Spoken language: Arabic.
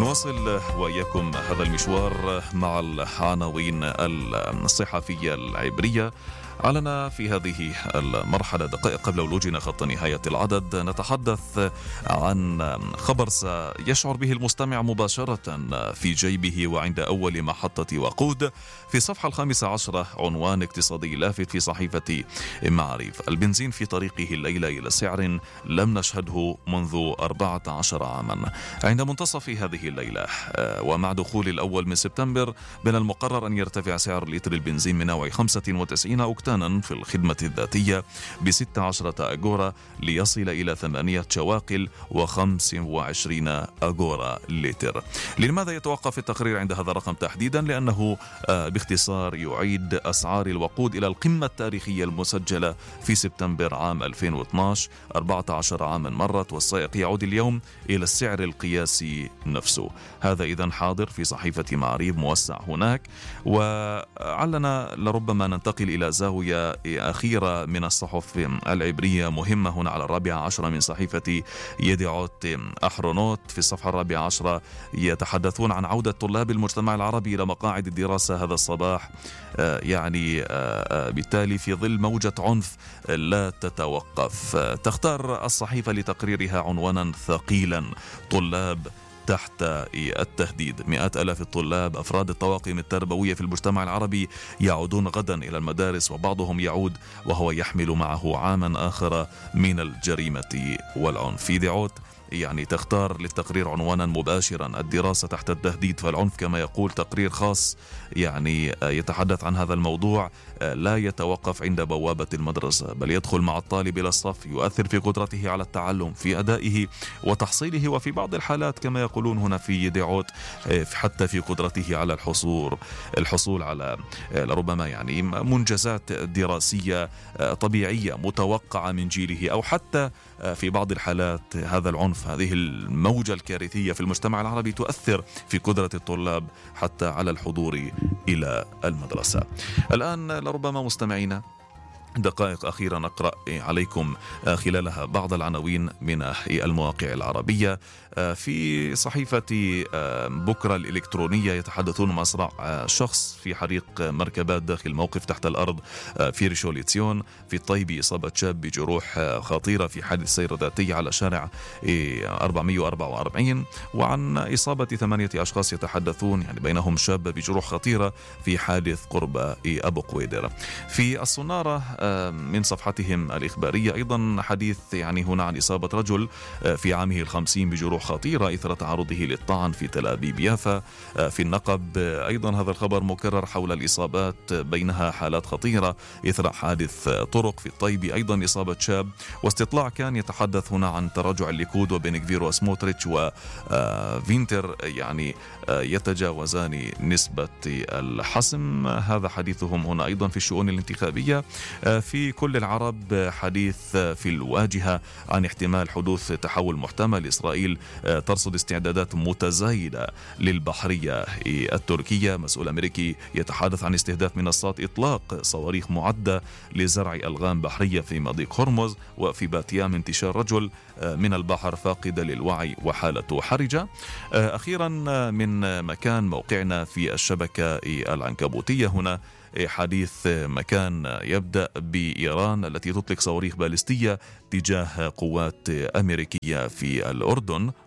نواصل وإياكم هذا المشوار مع العناوين الصحفية العبرية. أعلن في هذه المرحلة دقائق قبل ولوجنا خط نهاية العدد نتحدث عن خبر سيشعر به المستمع مباشرة في جيبه وعند أول محطة وقود. في الصفحة 15 عنوان اقتصادي لافت في صحيفة معاريف: البنزين في طريقه الليلة إلى سعر لم نشهده منذ 14 عاما. عند منتصف هذه الليلة ومع دخول الأول من سبتمبر من المقرر أن يرتفع سعر لتر البنزين من نوع 95 أوكتانا في الخدمة الذاتية ب16 أغورا ليصل إلى 8 شواقل و25 أغورا لتر. لماذا يتوقف التقرير عند هذا الرقم تحديدا؟ لأنه باختصار يعيد أسعار الوقود إلى القمة التاريخية المسجلة في سبتمبر عام 2012. 14 عاما مرت والسائق يعود اليوم إلى السعر القياسي نفسه. هذا إذن حاضر في صحيفة معاريف موسع هناك. وعلنا لربما ننتقل إلى زاوية أخيرة من الصحف العبرية مهمة هنا على 14 من صحيفة يدعوت أحرونوت. في الصفحة 14 يتحدثون عن عودة طلاب المجتمع العربي إلى مقاعد الدراسة هذا الصباح، بالتالي في ظل موجة عنف لا تتوقف. تختار الصحيفة لتقريرها عنوانا ثقيلا: طلاب تحت التهديد. 100,000 الطلاب أفراد الطواقم التربوية في المجتمع العربي يعودون غدا إلى المدارس، وبعضهم يعود وهو يحمل معه عاما آخر من الجريمة والعنف. في دعوت تختار للتقرير عنوانا مباشرا: الدراسة تحت التهديد فالعنف، كما يقول تقرير خاص يتحدث عن هذا الموضوع. لا يتوقف عند بوابة المدرسة بل يدخل مع الطالب إلى الصف، يؤثر في قدرته على التعلم، في أدائه وتحصيله، وفي بعض الحالات كما يقولون هنا في دعوت حتى في قدرته على الحصول على ربما منجزات دراسية طبيعية متوقعة من جيله، أو حتى في بعض الحالات هذا العنف، هذه الموجة الكارثية في المجتمع العربي تؤثر في قدرة الطلاب حتى على الحضور إلى المدرسة. الآن لربما مستمعينا دقائق أخيرة نقرأ عليكم خلالها بعض العناوين من المواقع العربية. في صحيفة بكرة الإلكترونية يتحدثون عن مصرع شخص في حريق مركبات داخل موقف تحت الأرض في ريشون ليتسيون. في الطيبي إصابة شاب بجروح خطيرة في حادث سير ذاتي على شارع 444. وعن إصابة 8 أشخاص يتحدثون بينهم شاب بجروح خطيرة في حادث قرب أبو قويدر. في الصنارة من صفحتهم الإخبارية أيضا حديث هنا عن إصابة رجل في عامه 50 بجروح خطيرة إثر تعرضه للطعن في تل أبيب يافا. في النقب أيضا هذا الخبر مكرر حول الإصابات، بينها حالات خطيرة إثر حادث طرق. في الطيب أيضا إصابة شاب، واستطلاع كان يتحدث هنا عن تراجع الليكود وبنكفير وسموتريتش وفينتر يتجاوزان نسبة الحسم. هذا حديثهم هنا أيضا في الشؤون الانتخابية. في كل العرب حديث في الواجهة عن احتمال حدوث تحول محتمل. إسرائيل ترصد استعدادات متزايدة للبحرية التركية. مسؤول أمريكي يتحدث عن استهداف منصات إطلاق صواريخ معدة لزرع ألغام بحرية في مضيق هرمز. وفي باتيام انتشار رجل من البحر فاقد للوعي وحالته حرجة. أخيرا من مكان موقعنا في الشبكة العنكبوتية هنا حديث مكان يبدأ بإيران التي تطلق صواريخ باليستية تجاه قوات أمريكية في الأردن.